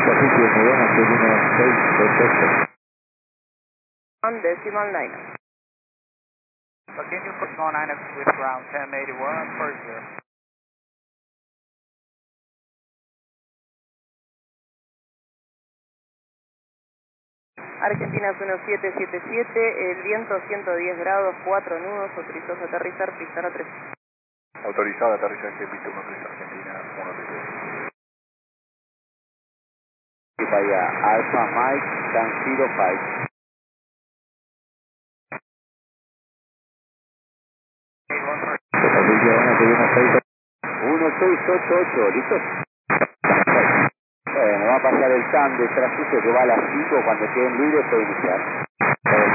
Pacific, muy buenas, 116, perfecto. On decimal 9. Continue for decimal 9 with ground 1081 per 0. Argentina 1777, el viento 110 grados, 4 nudos, autorizados a aterrizar, pista 3. Autorizado aterrizaje, pista 13, Argentina 133. Vaya, Alpha Mike, Dan 05. Pacific, buenas, 1688, ¿listo? Bueno, va a pasar el TAM detrás suyo que va a las 5, cuando queden libres puede iniciar.